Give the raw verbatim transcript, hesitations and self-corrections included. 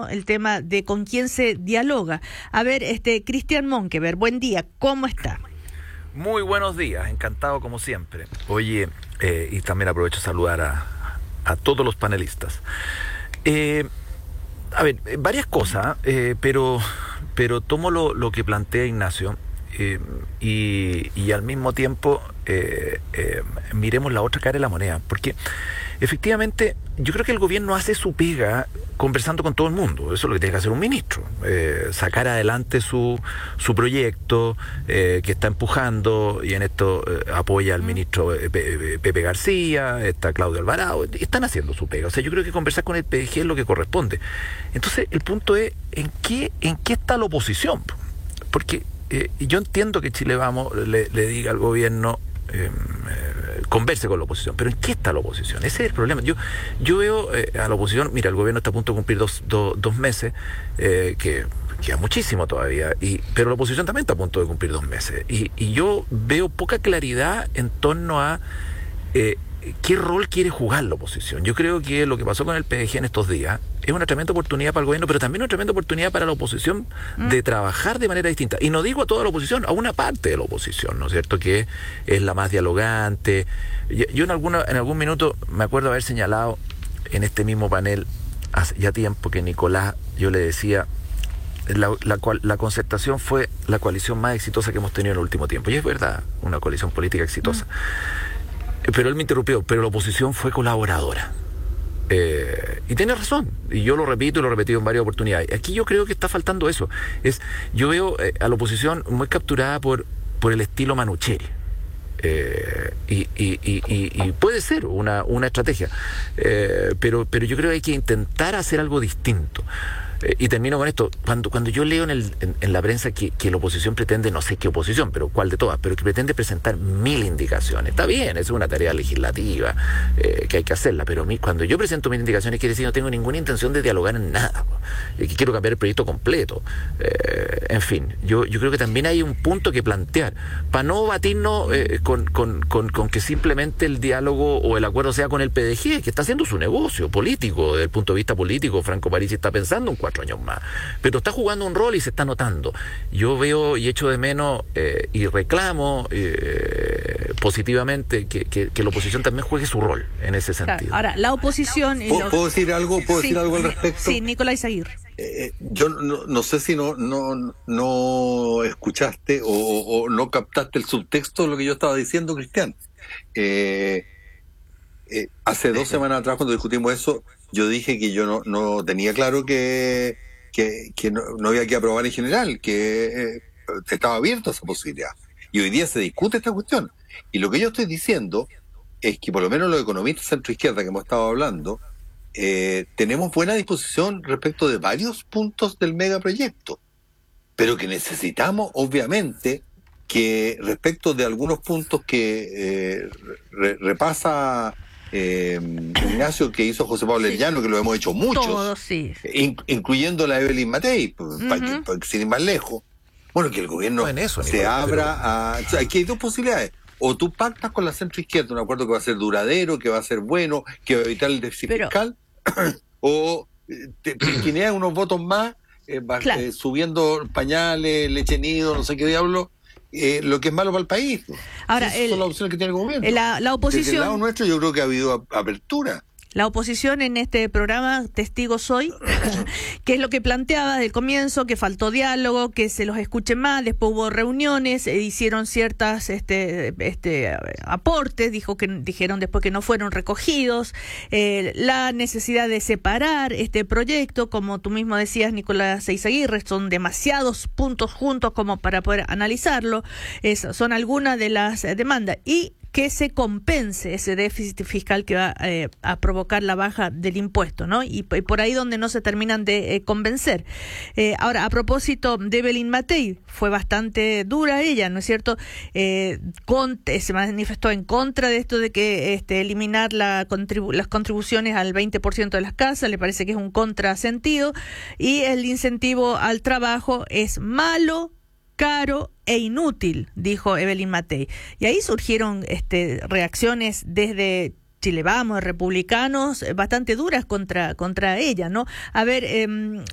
¿no? El tema de con quién se dialoga. A ver, este Cristian Monkeberg, buen día, ¿cómo está? Muy buenos días, encantado como siempre. Oye, eh, y también aprovecho a saludar a, a todos los panelistas. Eh, a ver, varias cosas, eh, pero, pero tomo lo, lo que plantea Ignacio eh, y, y al mismo tiempo eh, eh, miremos la otra cara de la moneda, porque efectivamente yo creo que el gobierno hace su pega conversando con todo el mundo. Eso es lo que tiene que hacer un ministro, eh, sacar adelante su su proyecto eh, que está empujando, y en esto eh, apoya al ministro eh, Pepe García, está Claudio Alvarado, están haciendo su pega. O sea, yo creo que conversar con el P D G es lo que corresponde. Entonces el punto es en qué en qué está la oposición, porque eh, yo entiendo que Chile Vamos le, le diga al gobierno eh, eh, converse con la oposición, pero ¿en qué está la oposición? Ese es el problema. Yo yo veo eh, a la oposición, mira, el gobierno está a punto de cumplir dos, dos, dos meses, eh, que queda muchísimo todavía, y pero la oposición también está a punto de cumplir dos meses, y, y yo veo poca claridad en torno a eh, qué rol quiere jugar la oposición. Yo creo que lo que pasó con el P D G en estos días es una tremenda oportunidad para el gobierno, pero también una tremenda oportunidad para la oposición mm. de trabajar de manera distinta. Y no digo a toda la oposición, a una parte de la oposición, ¿no es cierto?, que es la más dialogante. Yo en, alguna, en algún minuto me acuerdo haber señalado en este mismo panel, hace ya tiempo, que Nicolás, yo le decía, la, la, cual, la concertación fue la coalición más exitosa que hemos tenido en el último tiempo. Y es verdad, una coalición política exitosa. Mm. Pero él me interrumpió, pero la oposición fue colaboradora. Eh, y tiene razón, y yo lo repito y lo he repetido en varias oportunidades. Aquí yo creo que está faltando eso. Es, yo veo eh, a la oposición muy capturada por, por el estilo Manucheri. Eh, y, y, y, y puede ser una, una estrategia, eh, pero, pero yo creo que hay que intentar hacer algo distinto. Eh, y termino con esto. Cuando, cuando yo leo en, el, en, en la prensa que, que la oposición pretende, no sé qué oposición, pero cuál de todas, pero que pretende presentar mil indicaciones. Está bien, es una tarea legislativa eh, que hay que hacerla, pero mi, cuando yo presento mil indicaciones quiere decir que no tengo ninguna intención de dialogar en nada, eh, que quiero cambiar el proyecto completo. Eh, en fin, yo, yo creo que también hay un punto que plantear, para no batirnos eh, con, con, con, con que simplemente el diálogo o el acuerdo sea con el P D G, que está haciendo su negocio político. Desde el punto de vista político, Franco Parisi está pensando en cuatro años más, pero está jugando un rol y se está notando. Yo veo y echo de menos eh, y reclamo eh, positivamente que, que, que la oposición también juegue su rol en ese sentido. Claro. Ahora, la oposición... ¿Puedo, los... ¿puedo decir algo? ¿Puedo sí, decir algo al respecto? Sí, Nicolás Aguirre. Eh, yo no, no sé si no, no, no escuchaste o, o no captaste el subtexto de lo que yo estaba diciendo, Cristian. Eh, eh, hace dos semanas atrás, cuando discutimos eso, yo dije que yo no, no tenía claro que, que, que no, no había que aprobar en general, que eh, estaba abierto a esa posibilidad. Y hoy día se discute esta cuestión. Y lo que yo estoy diciendo es que por lo menos los economistas centroizquierda que hemos estado hablando, eh, tenemos buena disposición respecto de varios puntos del megaproyecto, pero que necesitamos, obviamente, que respecto de algunos puntos que eh, re, repasa... Eh, Ignacio, que hizo José Pablo sí. Llano, que lo hemos hecho muchos, Todos, sí. in, incluyendo la Evelyn Matei, uh-huh. para, para, sin ir más lejos. Bueno, que el gobierno no eso, se igual, abra pero... a... O sea, aquí hay dos posibilidades. O tú pactas con la centroizquierda un acuerdo que va a ser duradero, que va a ser bueno, que va a evitar el déficit pero... fiscal, o te piquineas unos votos más, eh, va, claro. eh, subiendo pañales, leche nido, no sé qué diablo. Eh, lo que es malo para el país. Ahora, esas el, son las opciones que tiene el gobierno. La, la oposición. Desde el lado nuestro yo creo que ha habido apertura. La oposición en este programa, Testigo Soy, que es lo que planteaba desde el comienzo, que faltó diálogo, que se los escuche más, después hubo reuniones, eh, hicieron ciertas este, este, aportes, dijo que dijeron después que no fueron recogidos, eh, la necesidad de separar este proyecto, como tú mismo decías, Nicolás Eizaguirre, son demasiados puntos juntos como para poder analizarlo, es, son algunas de las demandas, y que se compense ese déficit fiscal que va eh, a provocar la baja del impuesto, ¿no? Y, y por ahí donde no se terminan de eh, convencer. Eh, ahora, a propósito de Evelyn Matei, fue bastante dura ella, ¿no es cierto? Eh, con, se manifestó en contra de esto de que este, eliminar la contribu- las contribuciones al veinte por ciento de las casas, le parece que es un contrasentido, y el incentivo al trabajo es malo, caro e inútil, dijo Evelyn Matei. Y ahí surgieron este, reacciones desde Chile Vamos, republicanos, bastante duras contra contra ella, ¿no? A ver, eh,